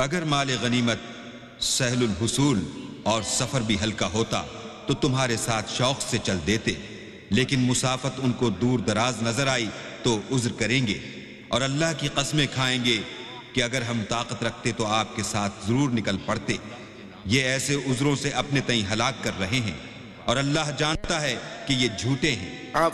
अगर माल गनीमत सहलुल हुसूल और सफर भी हल्का होता तो तुम्हारे साथ शौक से चल देते, लेकिन मुसाफत उनको दूर दराज नजर आई तो उज्र करेंगे और अल्लाह की कसमें खाएंगे कि अगर हम ताकत रखते तो आपके साथ जरूर निकल पड़ते। ये ऐसे उज्रों से अपने तई हलाक कर रहे हैं और अल्लाह जानता है कि ये झूठे हैं।